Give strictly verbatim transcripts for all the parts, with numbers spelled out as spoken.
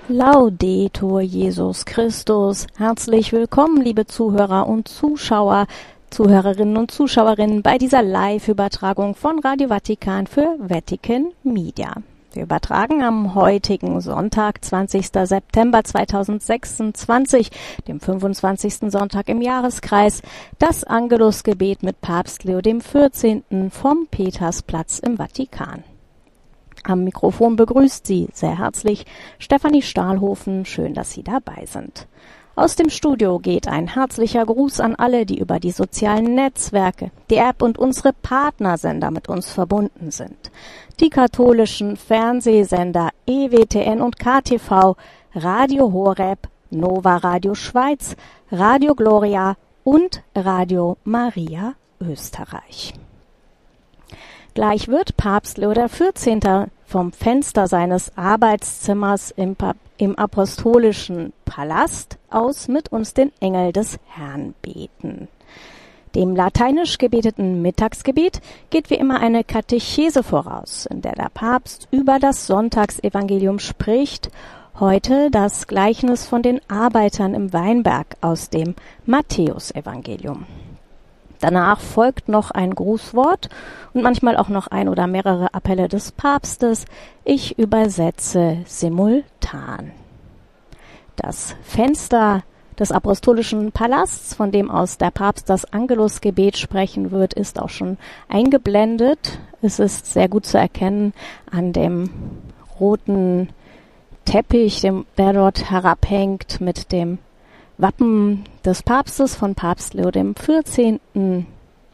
Laudetur Jesus Christus. Herzlich willkommen, liebe Zuhörer und Zuschauer, Zuhörerinnen und Zuschauerinnen bei dieser Live-Übertragung von Radio Vatikan für Vatican Media. Wir übertragen am heutigen Sonntag, zwanzigsten September zweitausendsechsundzwanzig, dem fünfundzwanzigsten Sonntag im Jahreskreis, das Angelusgebet mit Papst Leo dem vierzehnten vom Petersplatz im Vatikan. Am Mikrofon begrüßt Sie sehr herzlich Stefanie Stahlhofen. Schön, dass Sie dabei sind. Aus dem Studio geht ein herzlicher Gruß an alle, die über die sozialen Netzwerke, die App und unsere Partnersender mit uns verbunden sind. Die katholischen Fernsehsender E W T N und K T V, Radio Horeb, Nova Radio Schweiz, Radio Gloria und Radio Maria Österreich. Gleich wird Papst Leo der vierzehnte vom Fenster seines Arbeitszimmers im, pa- im apostolischen Palast aus mit uns den Engel des Herrn beten. Dem lateinisch gebeteten Mittagsgebet geht wie immer eine Katechese voraus, in der der Papst über das Sonntagsevangelium spricht. Heute das Gleichnis von den Arbeitern im Weinberg aus dem Matthäusevangelium. Danach folgt noch ein Grußwort und manchmal auch noch ein oder mehrere Appelle des Papstes. Ich übersetze simultan. Das Fenster des apostolischen Palasts, von dem aus der Papst das Angelusgebet sprechen wird, ist auch schon eingeblendet. Es ist sehr gut zu erkennen an dem roten Teppich, dem, der dort herabhängt mit dem Wappen des Papstes von Papst Leo dem vierzehnten.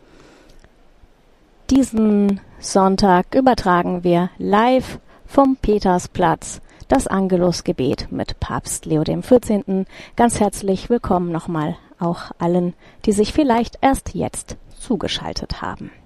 Diesen Sonntag übertragen wir live vom Petersplatz das Angelusgebet mit Papst Leo dem vierzehnten. Ganz herzlich willkommen nochmal auch allen, die sich vielleicht erst jetzt zugeschaltet haben.